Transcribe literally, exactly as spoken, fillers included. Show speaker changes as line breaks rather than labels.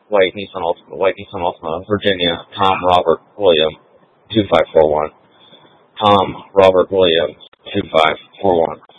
White Nissan Altima, White Nissan Altima, Virginia, Tom Robert William, two five four one. Tom Robert Williams, two five four one.